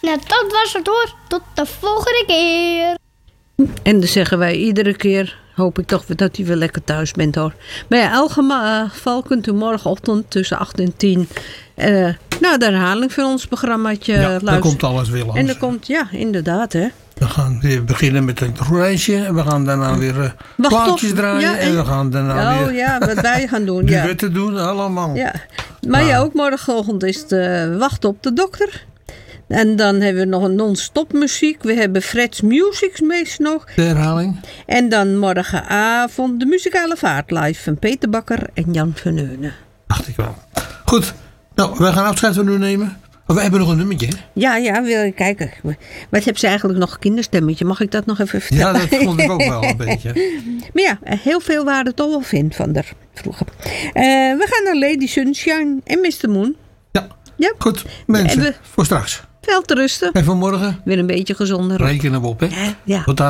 Nou, dat was het hoor. Tot de volgende keer. En dan zeggen wij iedere keer, hoop ik toch dat u weer lekker thuis bent hoor. Maar ja, in elk geval kunt u morgenochtend tussen 8 en 10 naar de herhaling van ons programmaatje luisteren. Dan komt alles weer langs. En dan komt, ja, inderdaad hè. We gaan weer beginnen met een reisje. En we gaan daarna weer plaatjes draaien. Ja, en we gaan daarna weer ja, wat wij gaan doen. Ja. duetten doen, allemaal. Ja. Maar ja, ook morgenochtend is het wachten op de dokter. En dan hebben we nog een non-stop muziek. We hebben Fred's Music Meest nog. De herhaling. En dan morgenavond de muzikale vaart live van Peter Bakker en Jan van Heunen. Dacht ik wel. Goed. Nou, wij gaan afscheid van u nemen. Oh, we hebben nog een nummertje. Hè? Ja, wil je kijken. Wat heb ze eigenlijk nog een kinderstemmetje? Mag ik dat nog even vertellen? Ja, dat vond ik ook wel een beetje. Maar ja, heel veel waarde toch wel vind van haar vroeger. We gaan naar Lady Sunshine en Mr. Moon. Ja. Goed. Mensen, voor straks. Veel te rusten. En vanmorgen weer een beetje gezonder. rekenen we op, hè? Ja. Tot dan.